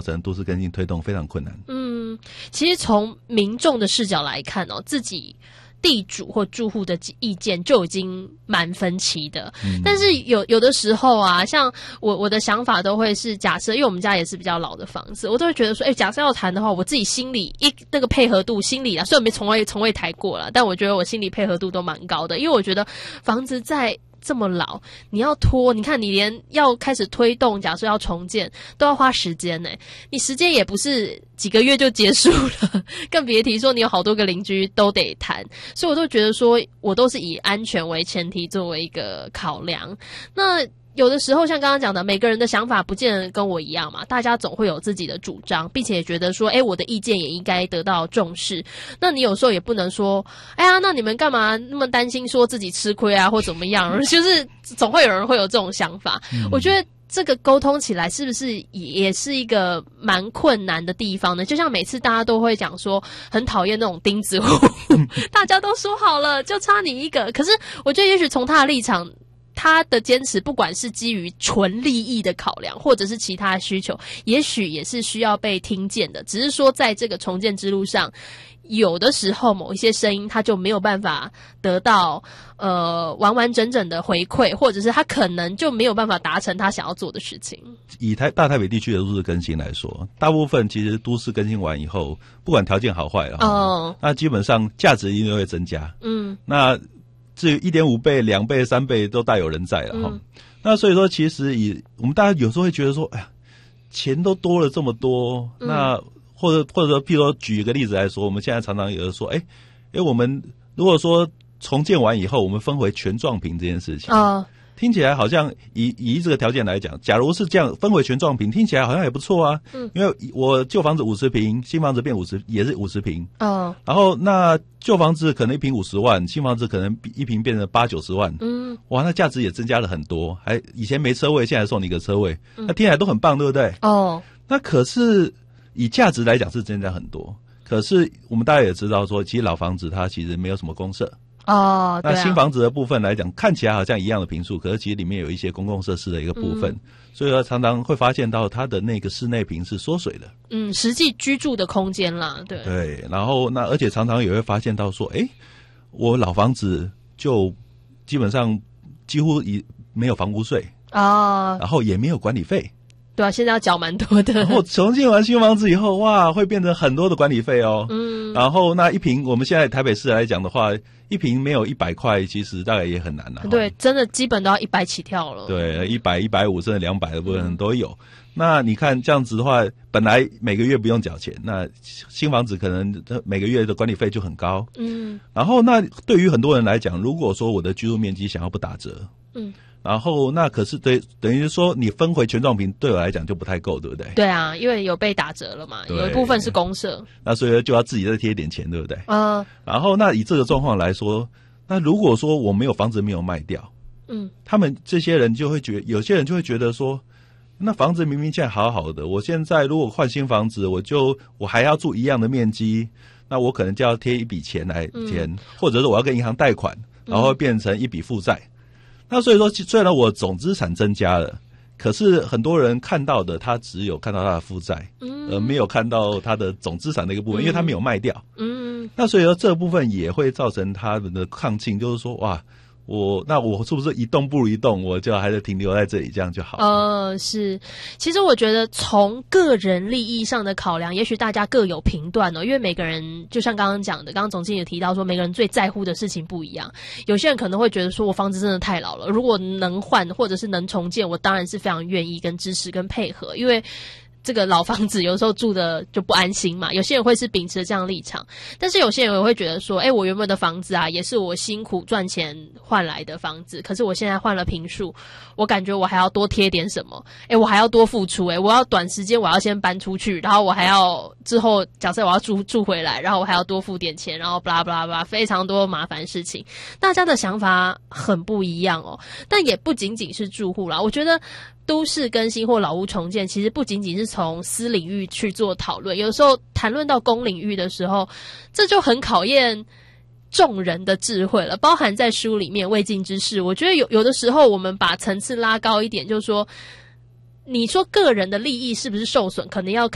成都市更新推动非常困难。 其实从民众的视角来看哦，自己地主或住户的意见就已经蛮分歧的，但是有的时候啊，像我的想法都会是假设，因为我们家也是比较老的房子，我都会觉得说，假设要谈的话，我自己心里那个配合度，心里啊，虽然没从未谈过了，但我觉得我心里配合度都蛮高的，因为我觉得房子在这么老，你要拖，你看你连要开始推动，假设要重建，都要花时间呢。你时间也不是几个月就结束了，更别提说你有好多个邻居都得谈，所以我都觉得说，我都是以安全为前提作为一个考量。那有的时候像刚刚讲的，每个人的想法不见得跟我一样嘛，大家总会有自己的主张，并且也觉得说我的意见也应该得到重视。那你有时候也不能说那你们干嘛那么担心说自己吃亏啊或怎么样，就是总会有人会有这种想法。我觉得这个沟通起来是不是也是一个蛮困难的地方呢？就像每次大家都会讲说很讨厌那种钉子户大家都说好了就差你一个，可是我觉得也许从他的立场，他的坚持不管是基于纯利益的考量或者是其他的需求，也许也是需要被听见的，只是说在这个重建之路上，有的时候某一些声音他就没有办法得到完完整整的回馈，或者是他可能就没有办法达成他想要做的事情。以大台北地区的都市更新来说，大部分其实都市更新完以后，不管条件好坏那基本上价值一定会增加。那至于 1.5 倍、2倍、3倍都大有人在了那所以说，其实我们大家有时候会觉得说，钱都多了这么多，那或者说，譬如说举一个例子来说，我们现在常常有人说，我们如果说重建完以后，我们分回全幢平这件事情听起来好像以这个条件来讲，假如是这样分回全幢平，听起来好像也不错啊。因为我旧房子50平，新房子变也是50平。然后那旧房子可能一平50万，新房子可能一平变成80-90万。哇，那价值也增加了很多。以前没车位，现在送你一个车位，那听起来都很棒，对不对？那可是以价值来讲是增加很多。可是我们大家也知道说，其实老房子它其实没有什么公设。那新房子的部分来讲，看起来好像一样的坪数，可是其实里面有一些公共设施的一个部分，所以常常会发现到它的那个室内坪是缩水的。 实际居住的空间啦，对。 然后而且常常也会发现到说，我老房子就基本上几乎没有房屋税然后也没有管理费。 对啊，现在要缴蛮多的。 然后重建完新房子以后，哇，会变成很多的管理费然后那一坪，我们现在台北市来讲的话，一坪没有100块，其实大概也很难了。 对，真的基本都要100起跳了。 对，100、150甚至200的部分都有。那你看这样子的话，本来每个月不用缴钱，那新房子可能每个月的管理费就很高。然后那对于很多人来讲，如果说我的居住面积想要不打折，然后那可是等于说你分回全幢平对我来讲就不太够，对不对？ 对啊，因为有被打折了嘛，有一部分是公设， 那所以就要自己再贴一点钱，对不对？然后那以这个状况来说，那如果说我没有房子没有卖掉，他们这些人就会有些人就会觉得说，那房子明明现在好好的，我现在如果换新房子，我还要住一样的面积，那我可能就要贴一笔钱来或者是我要跟银行贷款，然后会变成一笔负债。那所以说，虽然我总资产增加了，可是很多人看到的，他只有看到他的负债，而没有看到他的总资产的一个部分，因为他没有卖掉。那所以说这部分也会造成他们的抗劲，就是说，哇，我是不是一动不如一动，我就还是停留在这里，这样就好。 是，其实我觉得从个人利益上的考量，也许大家各有评断因为每个人就像刚刚讲的，刚刚总经理也提到说，每个人最在乎的事情不一样。有些人可能会觉得说，我房子真的太老了，如果能换或者是能重建，我当然是非常愿意跟支持跟配合，因为这个老房子有时候住的就不安心嘛，有些人会是秉持这样的立场，但是有些人也会觉得说，我原本的房子啊，也是我辛苦赚钱换来的房子，可是我现在换了坪数，我感觉我还要多贴点什么，我还要多付出，我要短时间我要先搬出去，然后我还要之后假设我要住回来，然后我还要多付点钱，然后blah blah blah，非常多麻烦事情。大家的想法很不一样但也不仅仅是住户啦，我觉得都市更新或老屋重建，其实不仅仅是从私领域去做讨论，有时候谈论到公领域的时候，这就很考验众人的智慧了。包含在书里面未尽之事，我觉得有的时候我们把层次拉高一点，就是说，你说个人的利益是不是受损，可能要